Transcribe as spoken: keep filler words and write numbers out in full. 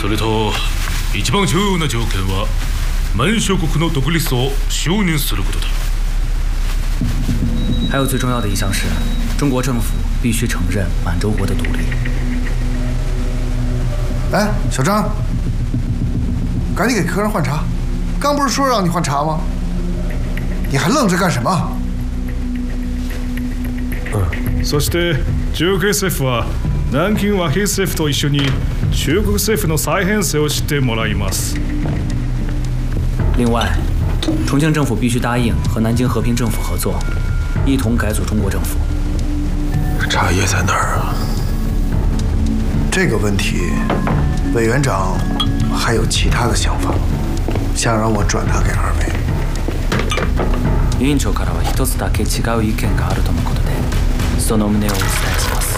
それと一番重要な条件は满洲国の独立を承認することだ。 还有最重要的一项是，中国政府必须承认满洲国的独立。 哎，小张，赶紧给客人换茶。刚不是说让你换茶吗？你还愣着干什么？ うん。そして中国政府は南京和平政府と一緒に中国政府の再編成をしてもらいます。 另外，重庆政府必须答应和南京和平政府合作，一同改组中国政府。 茶叶在哪儿啊？ 这个问题，委员长还有其他的想法，想让我转达给二位。 委員長からは一つだけ違う意見があるとのことで、その旨をお伝えします。